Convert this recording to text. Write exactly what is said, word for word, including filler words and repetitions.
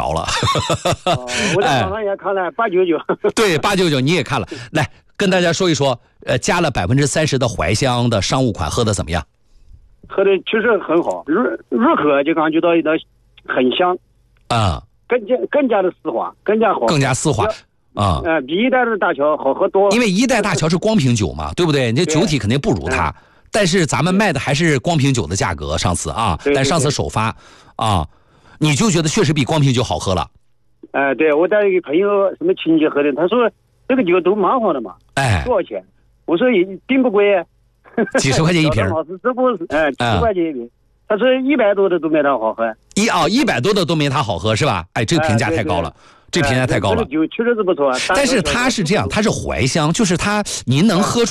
着了。 哦、我在网上也看了八九九。 对，八九九你也看了，来跟大家说一说，呃，加了百分之三十的怀香的商务款，喝的怎么样？ 喝的确实很好，入入口就感觉到一道很香啊、嗯， 更加更加的丝滑，更加好， 更加丝滑。啊、 呃，比一代的大乔好喝多。 因为一代大乔是光瓶酒嘛，对不对？你这酒体肯定不如它，但是咱们卖的还是光瓶酒的价格。上次啊， 对对对， 但上次首发啊，你就觉得确实比光瓶酒好喝了。 哎、呃，对，我带一个朋友什么亲戚喝的，他说这个酒都蛮好的嘛。 哎， 多少钱？我说也并不贵， 几十块钱一瓶。 老师这不是哎，几十块钱一瓶。他说一百多的都没它好喝。 一啊，一百多的都没它好喝是吧？哎，这个评价太高了。哎，这评价太高了， 酒确实是不错， 但是它是这样，它是怀香，就是它您能喝出